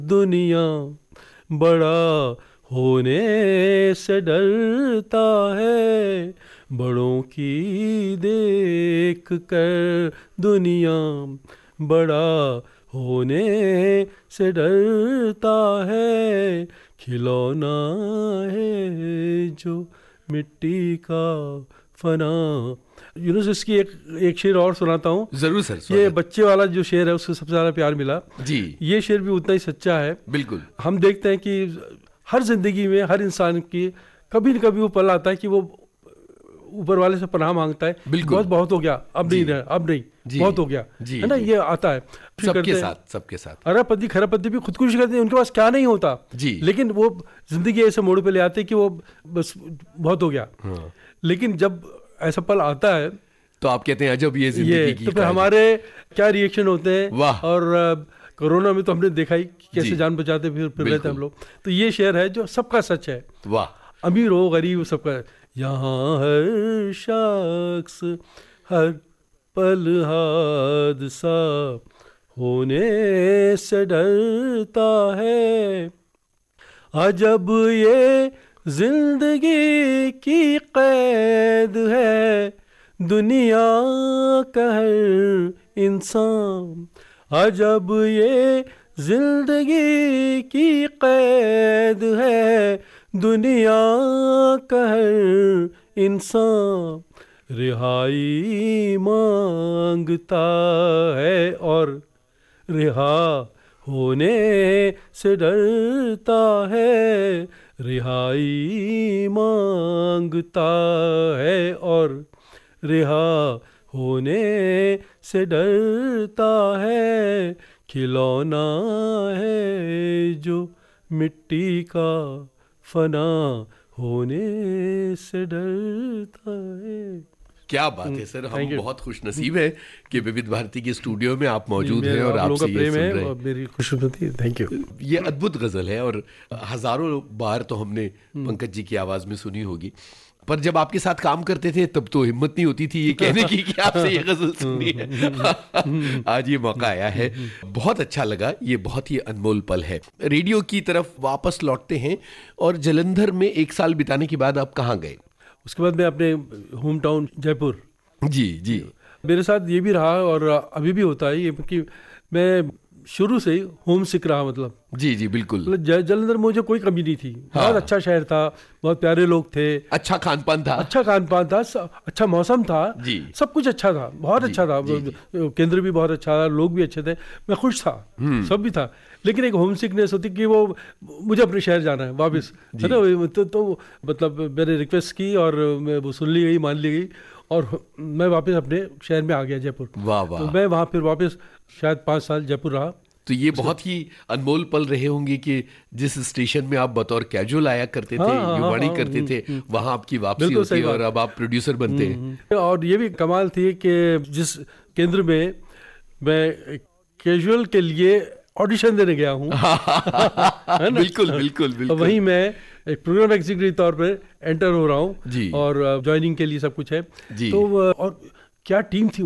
दुनिया बड़ा होने से डरता है, बड़ों की देख कर दुनिया बड़ा होने से डरता है, खिलौना है जो मिट्टी का फना। इसकी एक शेर और सुनाता हूँ। जरूर सर। ये बच्चे वाला जो शेर है उसको सबसे ज्यादा प्यार मिला जी। ये शेर भी उतना ही सच्चा है। बिल्कुल। हम देखते हैं कि हर जिंदगी में हर इंसान की कभी न कभी वो पल आता है कि वो ऊपर वाले से पनाह मांगता है। बहुत हो गया, अब नहीं रहा, अब नहीं, बहुत हो गया, है ना। ये आता है सबके साथ अरबपति खरबपति भी खुदकुशी करते हैं, उनके पास क्या नहीं होता जी, लेकिन वो जिंदगी ऐसे मोड़ पे ले आते हैं कि वो बस बहुत हो गया। लेकिन जब ऐसा पल आता है तो आप कहते हैं अजब ये जिंदगी की। तो फिर हमारे क्या रिएक्शन होते हैं। वाह। और कोरोना में तो हमने देखा ही कैसे जान बचाते फिर रहे थे हम लोग। तो ये शेर है जो सबका सच है। वाह। अमीर हो गरीब सबका। यहाँ हर शख्स हर पल हादसा होने से डरता है, अजब ये जिंदगी की कैद है, दुनिया का हर इंसान, अजब ये जिंदगी की कैद है, दुनिया का हर इंसान रिहाई मांगता है और रिहा होने से डरता है, रिहाई मांगता है और रिहा होने से डरता है, खिलौना है जो मिट्टी का फना होने से डरता है। क्या बात है सर, हम बहुत खुश नसीब है कि विविध भारती के स्टूडियो में आप मौजूद हैं और आपसे ये सुन रहे हैं। मेरी खुशनुदी है। Thank you. ये अद्भुत गजल है और हजारों बार तो हमने पंकज जी की आवाज में सुनी होगी, पर जब आपके साथ काम करते थे तब तो हिम्मत नहीं होती थी ये कहने की कि आपसे ये गजल सुननी है। आज ये मौका आया है, बहुत अच्छा लगा। ये बहुत ही अनमोल पल है। रेडियो की तरफ वापस लौटते हैं और जालंधर में 1 साल बिताने के बाद आप कहाँ गए? उसके बाद मैं अपने होम टाउन जयपुर। जी जी। मेरे साथ ये भी रहा और अभी भी होता है ये कि मैं शुरू से ही होम सिक रहा। मतलब जी जी बिल्कुल। जालंधर में मुझे कोई कमी नहीं थी। हाँ। बहुत अच्छा शहर था, बहुत प्यारे लोग थे, अच्छा खान पान था, अच्छा मौसम था जी, सब कुछ अच्छा था, बहुत अच्छा था। केंद्र भी बहुत अच्छा था, लोग भी अच्छे थे, मैं खुश था, सब भी था। लेकिन एक होम सिकनेस होती कि वो मुझे अपने शहर जाना है वापस, है ना। तो मतलब मैंने रिक्वेस्ट की और वो सुन ली गई, मान ली गई और मैं वापस अपने शहर में आ गया, जयपुर। वाह वाह। तो मैं वहाँ फिर वापस शायद 5 साल जयपुर रहा। तो ये बहुत ही अनमोल पल रहे होंगे कि जिस स्टेशन में आप बतौर कैजुअल आया करते थे, युवाणी करते थे, वहाँ आपकी वापसी होती है और अब आप प्रोड्यूसर बनते हैं। और ये भी कमाल थी कि जिस केंद्र में मैं कैजुअल के लिए ऑडिशन देने गया हूँ बिल्कुल बिल्कुल बिल्कुल, वहीं मैं एक प्रोग्राम एग्जीक्यूटिव तौर पे एंटर हो रहा हूँ और ज्वाइनिंग के लिए सब कुछ है। तो और क्या टीम थी